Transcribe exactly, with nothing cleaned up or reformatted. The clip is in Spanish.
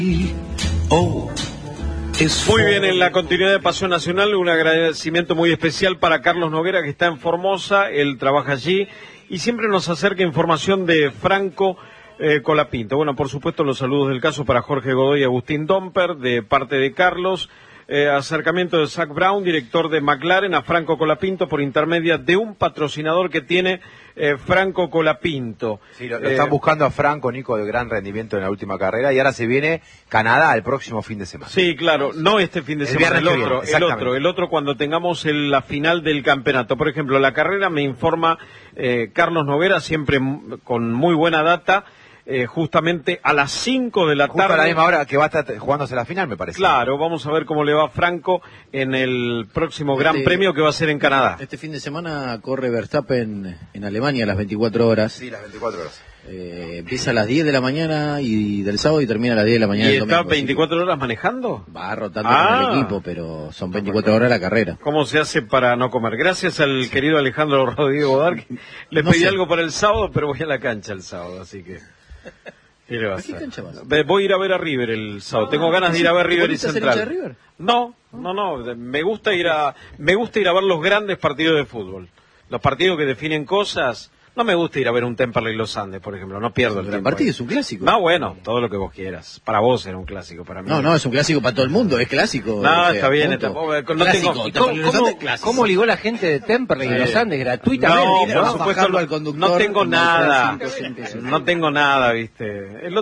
Oh, muy bien, en la continuidad de Pasión Nacional, un agradecimiento muy especial para Carlos Noguera, que está en Formosa, él trabaja allí y siempre nos acerca información de Franco eh, Colapinto. Bueno, por supuesto, los saludos del caso para Jorge Godoy y Agustín Domper, de parte de Carlos. Eh, acercamiento de Zach Brown, director de McLaren, a Franco Colapinto por intermedia de un patrocinador que tiene eh, Franco Colapinto. Sí, lo, lo eh, están buscando a Franco, Nico, de gran rendimiento en la última carrera, y ahora se viene Canadá el próximo fin de semana. Sí, claro, no este fin de el semana, el viene, otro, el otro, el otro cuando tengamos el, la final del campeonato. Por ejemplo, la carrera me informa eh, Carlos Noguera, siempre m- con muy buena data, Eh, justamente a las cinco de la Justo tarde. a la misma hora que va a estar jugándose la final, me parece. Claro, vamos a ver cómo le va a Franco en el próximo Gran Este- Premio que va a ser en Canadá. Este fin de semana corre Verstappen en Alemania a las veinticuatro horas. Sí, las veinticuatro horas. Eh, empieza a las diez de la mañana y del sábado y termina a las diez de la mañana ¿Y del está domingo. así veinticuatro horas manejando? que Va rotando Ah. con el equipo, pero son veinticuatro horas la carrera. ¿Cómo se hace para no comer? Gracias al querido Alejandro Rodríguez Godard, que le No pedí sé. algo para el sábado, pero voy a la cancha el sábado, así que... ¿Qué le va a ¿A qué hacer? cancha vas? Ve- Voy a ir a ver a River el sábado. Tengo ganas de ir a ver River y ¿Te gusta ser Central. hincha de River? No, no, no. Me gusta ir a, me gusta ir a ver los grandes partidos de fútbol. Los partidos que definen cosas. No me gusta ir a ver un Temperley Los Andes, por ejemplo. No pierdo el Un gran tiempo. partido, ahí. es un clásico. No, bueno, todo lo que vos quieras. Para vos era un clásico, para mí. No, no, es un clásico para todo el mundo, es clásico. No, o sea, está bien, punto. está- no Clásico, tengo- Temperley ¿Cómo- Los Andes, cómo- clásico. ¿Cómo ligó la gente de Temperley y Los Andes gratuitamente? No, Mira, por va supuesto, bajando no, al conductor, no tengo en nada. Malfra cinco, cinco, cinco. No tengo nada, viste. El